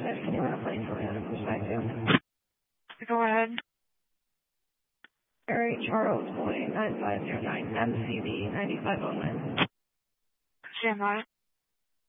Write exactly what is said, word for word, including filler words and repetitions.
Can you run a plane for me on a perspective? Go ahead. Air Charles Boy nine five zero nine M C B ninety-five oh nine. Stand by.